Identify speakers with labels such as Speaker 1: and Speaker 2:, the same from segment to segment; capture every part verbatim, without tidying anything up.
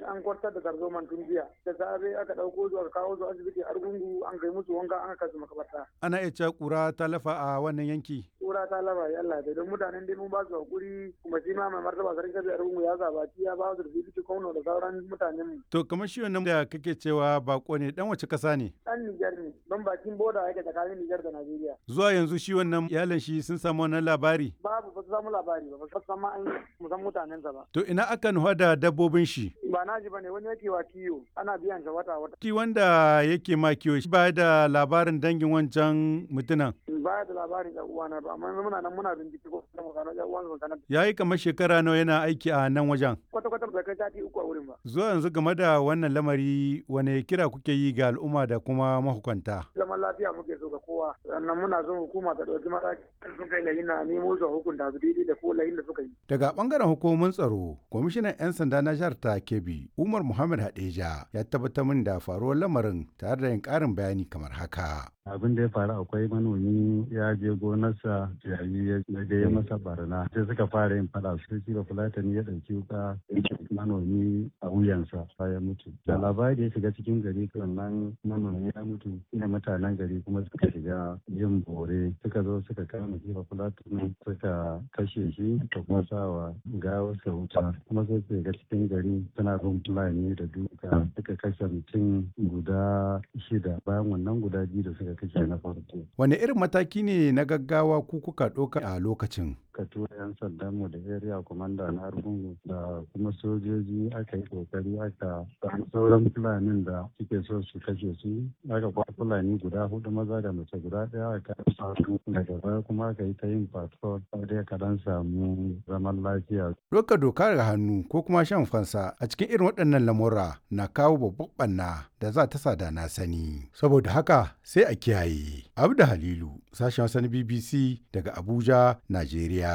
Speaker 1: an kwartar da tarzoman tun jiya. Da safe aka ɗauko su aka kawo su asibiti Argungu an kai musu wanka an kai su makabarta.
Speaker 2: Ana iya cewa ƙura ta lafa a wannan yanki.
Speaker 1: Ƙura ta lafa ya Allah da don mutanen dai mun ba su hakuri kuma shi ma mai martaba sarki kabi Argungu ya zabaci ya ba su da bibiti kwano da sauran mutanen mu.
Speaker 2: To kamar shi wannan da kake cewa bako ne dan wace ƙasa ne?
Speaker 1: Ɗan Nijar ne don bakin boda yake tsakanin Nijar da Najeriya.
Speaker 2: Zuwa yanzu shi wannan iyalin shi sun samu wannan labari?
Speaker 1: Babu ba su samu labari ba ba su san ma an musan mutanensa ba.
Speaker 2: To ina aka nufa da dabbobin shi?
Speaker 1: Ba na ji ba ne wani yake wa kiyo ana biyan sa wata wata.
Speaker 2: Shi wanda yake ma kiyo shi ba da labarin dangin wancan mutunan?
Speaker 1: Ba da labarin ɗan uwana ba amma muna nan muna bincike ko kuma gano ɗan uwan sanar.
Speaker 2: Ya yi kamar shekara nawa yana aiki a nan wajen?
Speaker 1: Kwata kwata bai kai sati uku a wurin ba.
Speaker 2: Zuwa yanzu game da wannan lamari wane kira kuke yi ga al'umma da kuma mahukunta?
Speaker 1: Zaman lafiya muke so ga kowa sannan muna son hukuma ta ɗauki mataki sun kai lahin na nemo su hukunta su daidai da ko lahin da suka yi.
Speaker 2: Daga ɓangaren hukumomin tsaro, kwamishinan 'yan sanda na jihar ta Kebbi, Umar Muhammad Hadeja ya tabbatar min da faruwar lamarin tare da yin ƙarin bayani kamar haka.
Speaker 3: Abin da ya faru akwai manomi ya je gonarsa yayi ya je masa barna sai suka fara yin fada su shi da fulatani ya ɗauki wuka manomi a wuyansa ya mutu. Da labari ya shiga cikin gari sannan manomi ya mutu ina mutanen gari kuma suka shiga yin bore suka zo suka kama shi da fulatani suka kashe shi da kuma sawa gawarsa wuta kuma sai su shiga cikin gari suna bin fulani da duka suka kashe mutum guda shida bayan wannan guda biyu da suka kashe na farko.
Speaker 2: Wane irin mataki ne na gaggawa ku kuka ɗauka a lokacin?
Speaker 3: Ka tura 'yan sandan mu da area commander na Argungu da kuma sojoji aka yi kokari aka samu sauran fulanin da suke so su kashe su aka kwa fulani guda hudu maza da mace guda ɗaya aka yi daga baya kuma aka yi ta yin patrol sai ka dan samu zaman lafiya.
Speaker 2: Doka doka ga hannu ko kuma shan fansa a cikin irin waɗannan lamura na kawo babban ɓanna da za ta sada na sani. Saboda haka sai a kiyaye. Abda Halilu, sashen Hausa na B B C daga Abuja, Najeriya.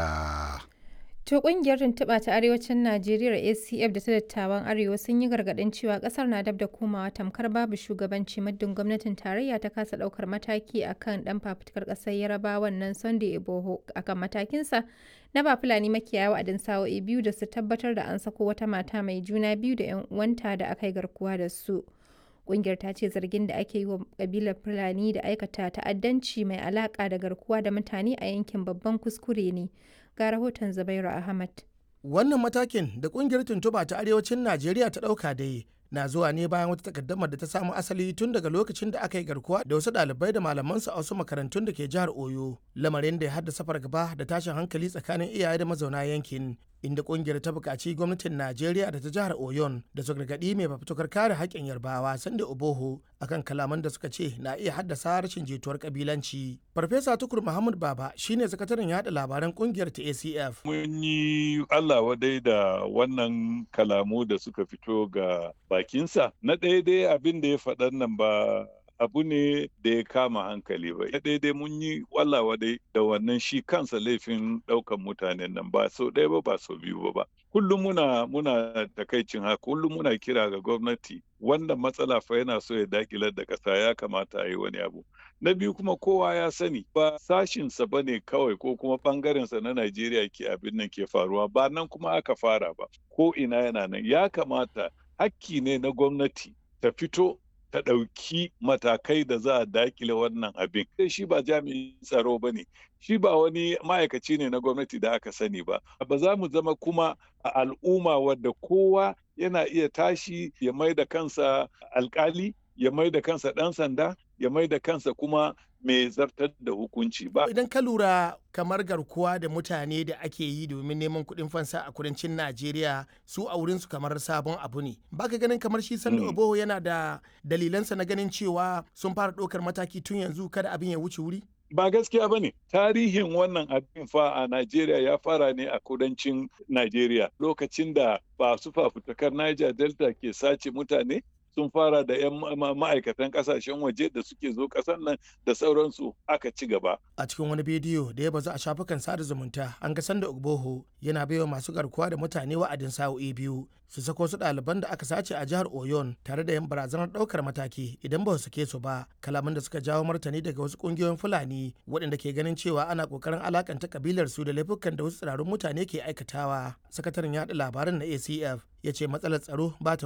Speaker 4: To kungiyar tuntuɓa ta arewacin Najeriya A C F da ta dattawan Arewa sun yi gargaɗin cewa ƙasar na dab da komawa tamkar babu shugabanci muddin gwamnatin tarayya ta kasa ɗaukar mataki akan ɗan fafutukar ƙasar Yarabawan nan Sunday Igboho akan matakinsa na ba Fulani makiyaya wa'adin sa'o'i biyu da su tabbatar da an sako wata mata mai juna biyu da 'yan uwanta da aka yi garkuwa da su. Ƙungiyar ta ce zargin da ake yi wa ƙabilar Fulani da aikata ta'addanci mai alaƙa da garkuwa da mutane a yankin babban kuskure ne. Ga rahoton Zubairu Ahmad.
Speaker 5: Wannan matakin da ƙungiyar tuntuɓa ta arewacin Najeriya ta ɗauka dai na zuwa ne bayan wata takaddamar da ta samu asali tun daga lokacin da aka yi garkuwa da wasu ɗalibai da malamansu a wasu makarantun da ke jihar Oyo, lamarin da ya haddasa fargaba da tashin hankali tsakanin iyaye da mazauna yankin. Inda kungiyar ta buƙaci gwamnatin Najeriya da ta jihar Oyon da su gargaɗi mai fafutukar kare haƙƙin Yarbawa Sunday Igboho akan kalaman da suka ce na iya haddasa rashin jituwar kabilanci. Farfesa Tukur Muhammad Baba shine sakataren yaɗa labaran kungiyar ta A C F.
Speaker 6: Mun yi Allah wadai da wannan kalamu da suka fito ga bakinsa. Na ɗaya dai abin da ya faɗan nan ba abu ne da ya kama hankali ba. Ya daidai mun yi wallawa dai da wannan shi kansa laifin ɗaukan mutanen nan ba sau ɗaya ba ba sau biyu ba ba. Kullum muna muna takaicin haka, kullum muna kira ga gwamnati wannan matsala fa yana so ya dakilar da ƙasa ya kamata a yi wani abu. Na biyu kuma kowa ya sani ba sashinsa ba ne kawai ko kuma ɓangarensa na Najeriya ke abin nan ke faruwa ba nan kuma aka fara ba. Ko ina yana nan ya kamata hakki ne na gwamnati ta fito ta ɗauki matakai da za a dakile wannan abin. Shi ba jami'in tsaro ba ne, shi ba wani ma'aikaci ne na gwamnati da aka sani ba. Ba za mu zama kuma a al'umma wadda kowa yana iya tashi ya mai da kansa alkali, ya mai da kansa ɗan sanda, ya mai da kansa kuma mai zartar da hukunci ba.
Speaker 5: Idan ka lura kamar garkuwa da mutane da ake yi domin neman kuɗin fansa a kudancin Najeriya su a wurinsu kamar sabon abu ne. Baka ganin kamar shi Sunday Igboho yana da dalilansa na ganin cewa sun fara ɗaukar mataki tun yanzu kada abin ya wuce wuri?
Speaker 6: Ba gaskiya ba ne. Tarihin wannan abin fa a Najeriya ya fara ne a kudancin Najeriya lokacin da ba su fafutukar Niger Delta ke sace mutane. Sun fara da 'yan ma'aikatan kasashen waje da suke zo kasan nan da sauransu aka ci gaba.
Speaker 5: A cikin wani bidiyo da ya bazu a shafukan sada zumunta an ga Sunday Igboho yana baiwa masu garkuwa da mutane wa'adin sa'o'i biyu su sako su ɗaliban da aka sace a jihar Oyon tare da yin barazanar ɗaukar mataki idan ba su sake su ba. Kalaman da suka jawo martani daga wasu ƙungiyoyin Fulani waɗanda ke ganin cewa ana ƙoƙarin alakanta kabilar su da laifukan da wasu tsirarun mutane ke aikatawa. Sakataren yaɗa labaran na A C F ya ce matsalar tsaro ba ta